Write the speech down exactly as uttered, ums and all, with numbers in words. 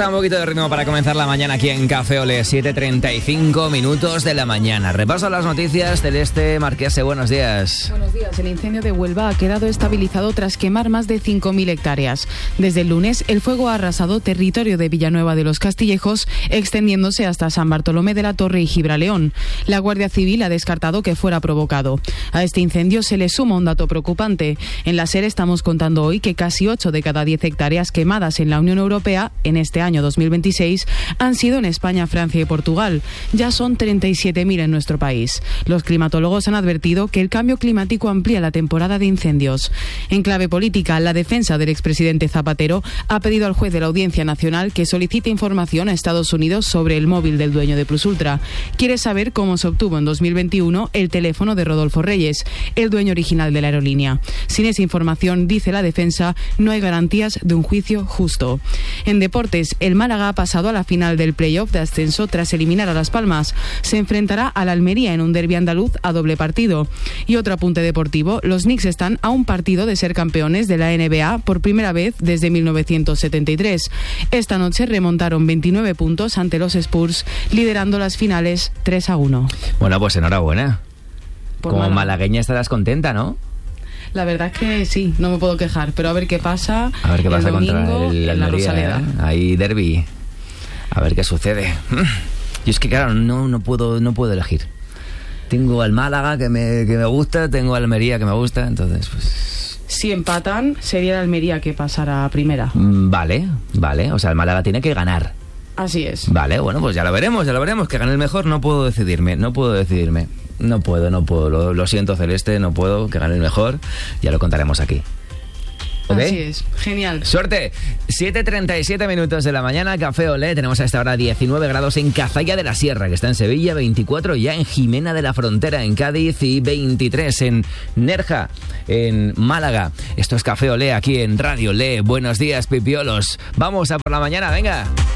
gusta un poquito de ritmo para comenzar la mañana aquí en Café Olé, siete treinta y cinco minutos de la mañana. Repaso las noticias. Celeste Marquese, buenos días. Buenos días. El incendio de Huelva ha quedado estabilizado tras quemar más de cinco mil hectáreas. Desde el lunes, el fuego ha arrasado territorio de Villanueva de los Castillejos, extendiéndose hasta San Bartolomé de la Torre y Gibraleón. La Guardia Civil ha descartado que fuera provocado. A este incendio se le suma un dato preocupante. En la SER estamos contando hoy que casi ocho de cada diez hectáreas quemadas en la Unión Europea en este año dos mil veintiséis han sido en España, Francia y Portugal. Ya son treinta y siete mil en nuestro país. Los climatólogos han advertido que el cambio climático amplía la temporada de incendios. En clave política, la defensa del expresidente Zapatero ha pedido al juez de la Audiencia Nacional que solicite información a Estados Unidos sobre el móvil del dueño de Plus Ultra. Quiere saber cómo se obtuvo en dos mil veintiuno el teléfono de Rodolfo Reyes, el dueño original de la aerolínea. Sin esa información, dice la defensa, no hay garantías de un juicio justo. En deportes, el Málaga ha pasado a la final del play-off de ascenso tras eliminar a Las Palmas. Se enfrentará al Almería en un derbi andaluz a doble partido. Y otro apunte deportivo, los Knicks están a un partido de ser campeones de la N B A por primera vez desde mil novecientos setenta y tres. Esta noche remontaron veintinueve puntos ante los Spurs, liderando las finales tres a uno. Bueno, pues enhorabuena. Por Como Málaga. malagueña estarás contenta, ¿no? La verdad es que sí, no me puedo quejar, pero a ver qué pasa. A ver qué pasa el contra domingo el en la Almería, Rosaleda. ¿eh? Ahí derbi. A ver qué sucede. Yo es que claro, no, no puedo, no puedo elegir. Tengo al Málaga que me, que me gusta, tengo al Almería que me gusta, entonces pues... Si empatan, sería el Almería que pasará a primera. Mm, Vale, vale, o sea, el Málaga tiene que ganar. Así es. Vale, bueno, pues ya lo veremos, ya lo veremos. Que gane el mejor, no puedo decidirme, no puedo decidirme. No puedo, no puedo, lo, lo siento Celeste, no puedo, que gane el mejor. Ya lo contaremos aquí. ¿Ok? Así es, genial. Suerte. siete treinta y siete minutos de la mañana, Café Olé. Tenemos a esta hora diecinueve grados en Cazalla de la Sierra, que está en Sevilla, veinticuatro ya en Jimena de la Frontera, en Cádiz, y veintitrés en Nerja, en Málaga. Esto es Café Olé aquí en Radio Olé. Buenos días, pipiolos. Vamos a por la mañana, venga.